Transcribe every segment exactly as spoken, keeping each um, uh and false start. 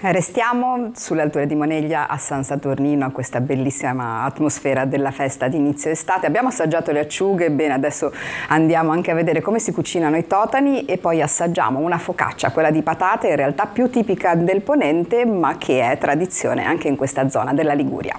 Restiamo sulle alture di Moneglia a San Saturnino, a questa bellissima atmosfera della festa di inizio estate. Abbiamo assaggiato le acciughe, bene, adesso andiamo anche a vedere come si cucinano i totani e poi assaggiamo una focaccia, quella di patate, in realtà più tipica del Ponente, ma che è tradizione anche in questa zona della Liguria.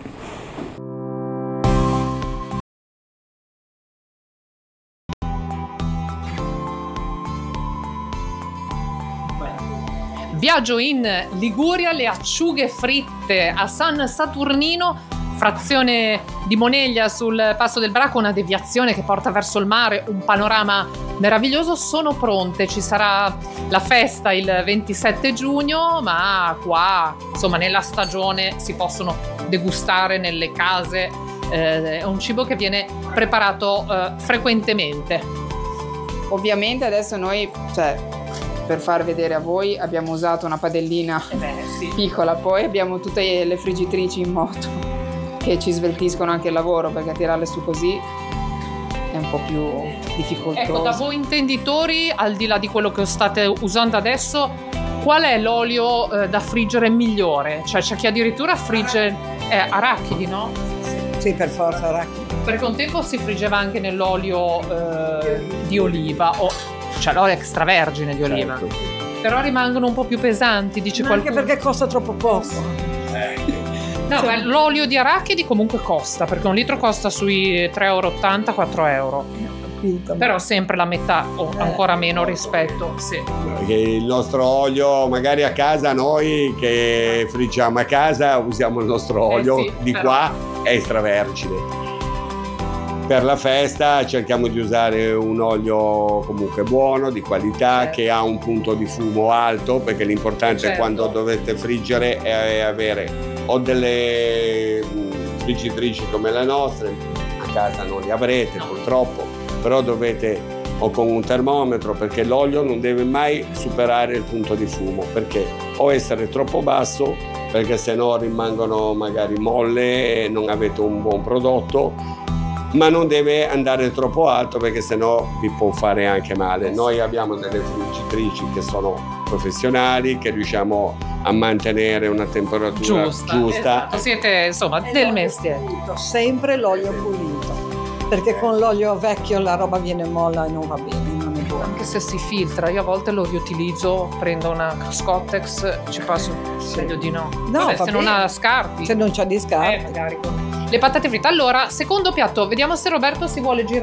Viaggio in Liguria, le acciughe fritte a San Saturnino, frazione di Moneglia sul Passo del Bracco, una deviazione che porta verso il mare, un panorama meraviglioso. Sono pronte, ci sarà la festa il ventisette giugno, ma qua, insomma, nella stagione si possono degustare nelle case, eh, è un cibo che viene preparato eh, frequentemente. Ovviamente adesso noi, cioè, per far vedere a voi, abbiamo usato una padellina eh beh, sì. piccola, poi abbiamo tutte le friggitrici in moto che ci sveltiscono anche il lavoro, perché tirarle su così è un po' più difficoltoso. Ecco, da voi intenditori, al di là di quello che state usando adesso, qual è l'olio eh, da friggere migliore? Cioè c'è chi addirittura frigge eh, arachidi, no? Sì, per forza arachidi. Perché un tempo si friggeva anche nell'olio eh, di oliva, o cioè l'olio extravergine di oliva. Certo. Però rimangono un po' più pesanti, dice Ma qualcuno. Anche perché costa troppo poco. No, sì. Beh, l'olio di arachidi comunque costa, perché un litro costa sui tre e ottanta euro, quattro euro. Capito, però sempre la metà o eh. ancora meno rispetto, sì. Perché il nostro olio, magari a casa noi che friggiamo a casa usiamo il nostro olio, eh sì, di però... qua è extravergine. Per la festa cerchiamo di usare un olio comunque buono, di qualità, che ha un punto di fumo alto, perché l'importante certo. quando dovete friggere è avere o delle friggitrici come le nostre, a casa non le avrete no. purtroppo, però dovete o con un termometro, perché l'olio non deve mai superare il punto di fumo, perché o essere troppo basso, perché se no rimangono magari molle e non avete un buon prodotto, ma non deve andare troppo alto, perché sennò vi può fare anche male. Noi abbiamo delle friggitrici che sono professionali, che riusciamo a mantenere una temperatura giusta. giusta. Esatto. Siete insomma e del mestiere. Pulito, sempre l'olio pulito, perché con l'olio vecchio la roba viene molla e non va bene, non è buono. Anche se si filtra, io a volte lo riutilizzo, prendo una Scottex, ci passo, sì. meglio di no. No, Vabbè, se bene. non ha scarpi. Se non c'ha di scarpe. Eh, magari con le patate fritte. Allora, secondo piatto, vediamo se Roberto si vuole girare.